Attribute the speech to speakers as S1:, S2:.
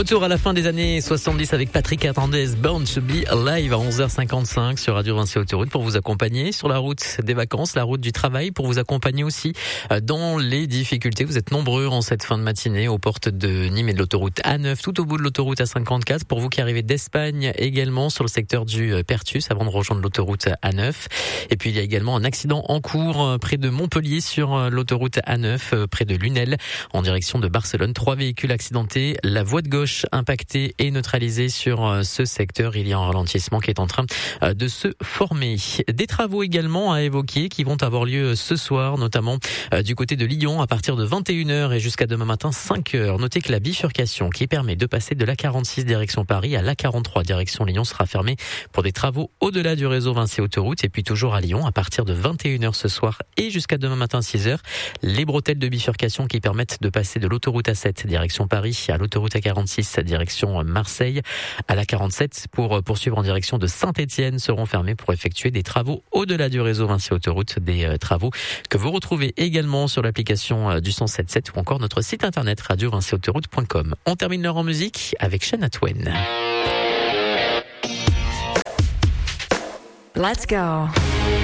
S1: Retour à la fin des années 70 avec Patrick Hernandez, Born to be Alive à 11h55 sur Radio Vinci Autoroute pour vous accompagner sur la route des vacances, la route du travail, pour vous accompagner aussi dans les difficultés. Vous êtes nombreux en cette fin de matinée aux portes de Nîmes et de l'autoroute A9, tout au bout de l'autoroute A54. Pour vous qui arrivez d'Espagne également sur le secteur du Pertus avant de rejoindre l'autoroute A9. Et puis il y a également un accident en cours près de Montpellier sur l'autoroute A9, près de Lunel en direction de Barcelone. 3 véhicules accidentés, la voie de gauche impactée et neutralisée sur ce secteur. Il y a un ralentissement qui est en train de se former. Des travaux également à évoquer qui vont avoir lieu ce soir, notamment du côté de Lyon à partir de 21h et jusqu'à demain matin 5h. Notez que la bifurcation qui permet de passer de l'A46 direction Paris à l'A43 direction Lyon sera fermée pour des travaux au-delà du réseau Vinci Autoroute. Et puis toujours à Lyon à partir de 21h ce soir et jusqu'à demain matin 6h, les bretelles de bifurcation qui permettent de passer de l'autoroute A7 direction Paris à l'autoroute A46 direction Marseille à la 47 pour poursuivre en direction de Saint-Étienne seront fermés pour effectuer des travaux au-delà du réseau Vinci Autoroute, des travaux que vous retrouvez également sur l'application du 107.7 ou encore notre site internet radiovinciautoroute.com. On termine l'heure en musique avec Shania Twain.
S2: Let's go.